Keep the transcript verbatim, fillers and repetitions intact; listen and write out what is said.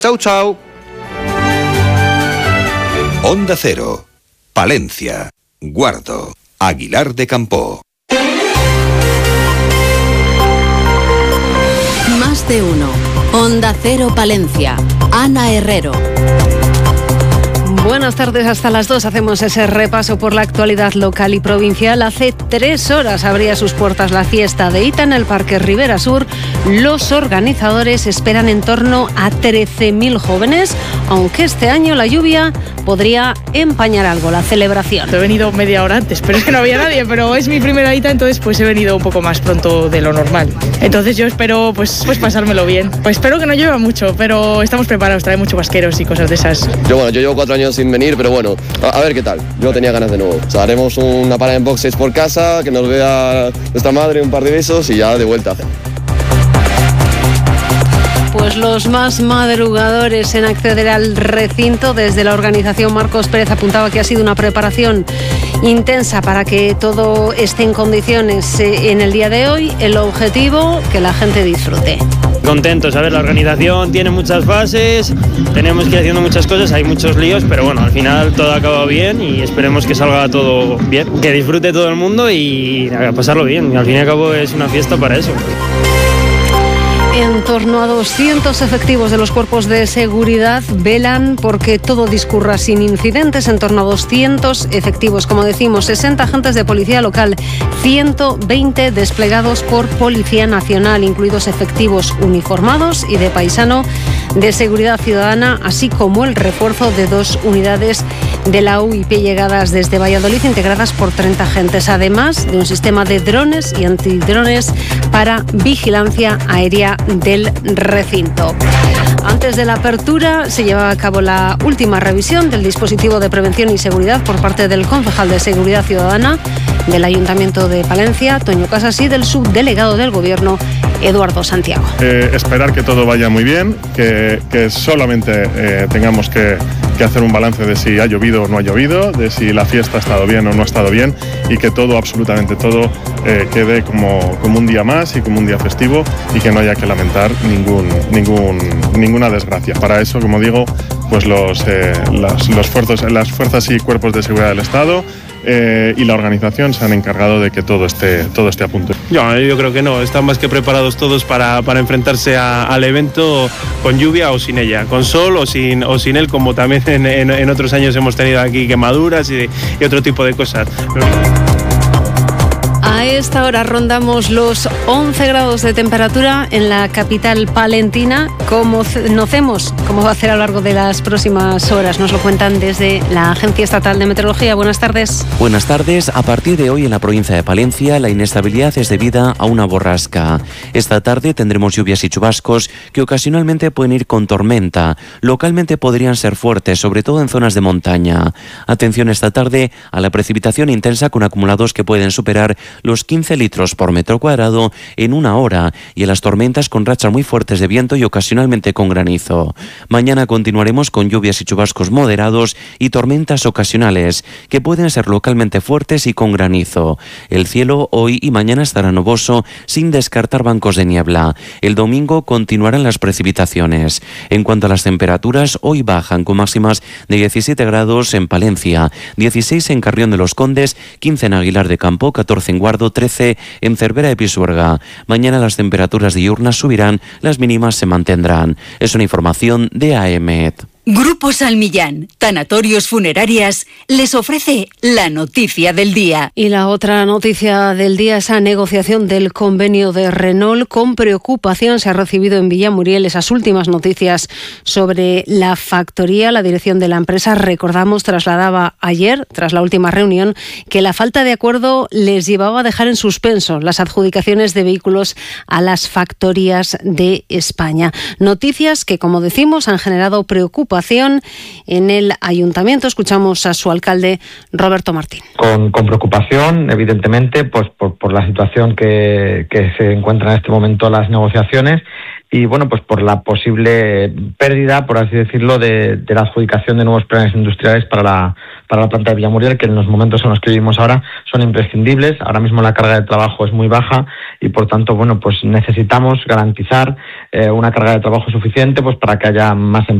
Chau, chau. Onda Cero, Palencia, Guardo, Aguilar de Campoo. Más de uno. Onda Cero Palencia. Ana Herrero. Buenas tardes, hasta las dos hacemos ese repaso por la actualidad local y provincial. Hace tres horas abría sus puertas la fiesta de Ita en el Parque Ribera Sur. Los organizadores esperan en torno a trece mil jóvenes, aunque este año la lluvia podría empañar algo la celebración. He venido media hora antes, pero es que no había nadie, pero es mi primera Ita, entonces pues he venido un poco más pronto de lo normal. Entonces yo espero pues, pues pasármelo bien. Pues espero que no llueva mucho, pero estamos preparados, trae muchos vasqueros y cosas de esas. Yo bueno, yo llevo cuatro años sin venir, pero bueno, a, a ver qué tal. Yo tenía ganas de nuevo. O sea, haremos una parada en boxes por casa, que nos vea nuestra madre, un par de besos y ya de vuelta. Pues los más madrugadores en acceder al recinto, desde la organización Marcos Pérez apuntaba que ha sido una preparación intensa para que todo esté en condiciones en el día de hoy. El objetivo, que la gente disfrute. Contentos, a ver, la organización tiene muchas fases, tenemos que ir haciendo muchas cosas, hay muchos líos, pero bueno, al final todo ha acabado bien y esperemos que salga todo bien, que disfrute todo el mundo y a pasarlo bien. Al fin y al cabo es una fiesta para eso. En torno a doscientos efectivos de los cuerpos de seguridad velan porque todo discurra sin incidentes. En torno a doscientos efectivos, como decimos, sesenta agentes de policía local, ciento veinte desplegados por Policía Nacional, incluidos efectivos uniformados y de paisano de seguridad ciudadana, así como el refuerzo de dos unidades de la U I P llegadas desde Valladolid, integradas por treinta agentes, además de un sistema de drones y antidrones para vigilancia aérea del recinto. Antes de la apertura se llevaba a cabo la última revisión del dispositivo de prevención y seguridad por parte del concejal de Seguridad Ciudadana del Ayuntamiento de Palencia, Toño Casas, y del subdelegado del Gobierno, Eduardo Santiago. Eh, esperar que todo vaya muy bien, que, que solamente eh, tengamos que, que hacer un balance de si ha llovido o no ha llovido, de si la fiesta ha estado bien o no ha estado bien, y que todo, absolutamente todo, eh, quede como, como un día más y como un día festivo y que no haya que lamentar ningún, ningún, ninguna desgracia. Para eso, como digo, pues los, eh, las, los fuerzas, las fuerzas y cuerpos de seguridad del Estado Eh, y la organización se han encargado de que todo esté, todo esté a punto. Yo, yo creo que no, están más que preparados todos para, para enfrentarse a, al evento con lluvia o sin ella, con sol o sin, o sin él, como también en, en, en otros años hemos tenido aquí quemaduras y, y otro tipo de cosas. A esta hora rondamos los once grados de temperatura en la capital palentina. ¿Cómo conocemos cómo va a hacer a lo largo de las próximas horas? Nos lo cuentan desde la Agencia Estatal de Meteorología. Buenas tardes. Buenas tardes. A partir de hoy en la provincia de Palencia la inestabilidad es debida a una borrasca. Esta tarde tendremos lluvias y chubascos que ocasionalmente pueden ir con tormenta. Localmente podrían ser fuertes, sobre todo en zonas de montaña. Atención esta tarde a la precipitación intensa con acumulados que pueden superar los quince litros por metro cuadrado en una hora y a las tormentas con rachas muy fuertes de viento y ocasionalmente con granizo. Mañana continuaremos con lluvias y chubascos moderados y tormentas ocasionales que pueden ser localmente fuertes y con granizo. El cielo hoy y mañana estará nuboso sin descartar bancos de niebla. El domingo continuarán las precipitaciones. En cuanto a las temperaturas, hoy bajan con máximas de diecisiete grados en Palencia, dieciséis en Carrión de los Condes, quince en Aguilar de Campoo, catorce en Guardo, trece en Cervera de Pisuerga. Mañana las temperaturas diurnas subirán, las mínimas se mantendrán. Es una información de A E M E T. Grupo Salmillán, Tanatorios Funerarias, les ofrece la noticia del día. Y la otra noticia del día, esa negociación del convenio de Renault. Con preocupación se ha recibido en Villamuriel esas últimas noticias sobre la factoría. La dirección de la empresa, recordamos, trasladaba ayer, tras la última reunión, que la falta de acuerdo les llevaba a dejar en suspenso las adjudicaciones de vehículos a las factorías de España. Noticias que, como decimos, han generado preocupación preocupación en el ayuntamiento. Escuchamos a su alcalde, Roberto Martín. Con, con preocupación, evidentemente, pues por, por la situación que, que se encuentra en este momento las negociaciones y, bueno, pues por la posible pérdida, por así decirlo, de, de la adjudicación de nuevos planes industriales para la, para la planta de Villamuriel, que en los momentos en los que vivimos ahora son imprescindibles. Ahora mismo la carga de trabajo es muy baja y, por tanto, bueno, pues necesitamos garantizar eh, una carga de trabajo suficiente pues para que haya más empleo.